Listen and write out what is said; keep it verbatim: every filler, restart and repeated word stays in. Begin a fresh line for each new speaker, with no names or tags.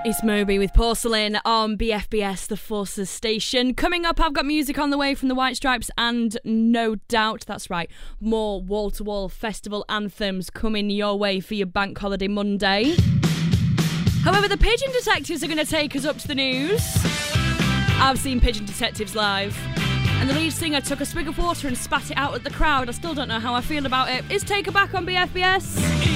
It's Moby with Porcelain on B F B S, the Forces station. Coming up, I've got music on the way from the White Stripes and No Doubt, that's right, more wall-to-wall festival anthems coming your way for your Bank Holiday Monday. However, the Pigeon Detectives are going to take us up to the news. I've seen Pigeon Detectives live, and the lead singer took a swig of water and spat it out at the crowd. I still don't know how I feel about it. Is Take Her Back on B F B S?